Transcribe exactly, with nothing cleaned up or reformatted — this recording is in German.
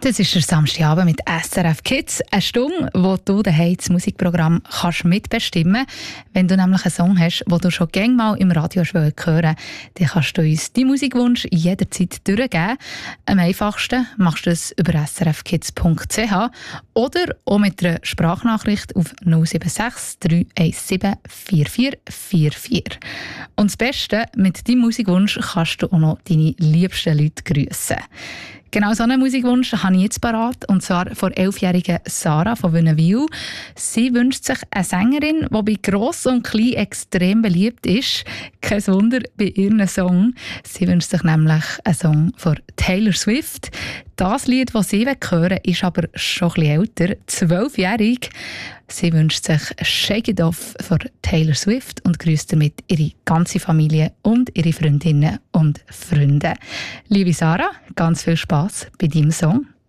Das ist der Samstagabend mit S R F Kids. Eine Stunde, wo du daheim das Musikprogramm kannst mitbestimmen kannst. Wenn du nämlich einen Song hast, den du schon gerne mal im Radio hören willst, dann kannst du uns deinen Musikwunsch jederzeit durchgeben. Am einfachsten machst du das über s r f kids punkt c h oder auch mit einer Sprachnachricht auf null sieben sechs, drei eins sieben, vier vier vier vier. Und das Beste, mit deinem Musikwunsch kannst du auch noch deine liebsten Leute grüssen. Genau so einen Musikwunsch habe ich jetzt parat, und zwar von elfjährigen Sarah von Wünnewil. Sie wünscht sich eine Sängerin, die bei Gross und Klein extrem beliebt ist. Kein Wunder bei ihrem Song. Sie wünscht sich nämlich einen Song von Taylor Swift. Das Lied, das sie hören will, ist aber schon ein bisschen älter, zwölfjährig. Sie wünscht sich «Shake It Off» von Taylor Swift und grüßt damit ihre ganze Familie und ihre Freundinnen und Freunde. Liebe Sarah, ganz viel Spass bei deinem Song.